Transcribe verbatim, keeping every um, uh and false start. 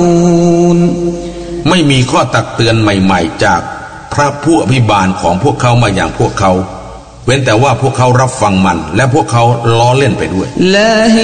ไม่มีข้อตักเตือนใหม่ๆจากพระผู้อภิบาลของพวกเขามาอย่างพวกเขาเว้นแต่ว่าพวกเขารับฟังมันและพวกเขาล้อเล่นไปด้วย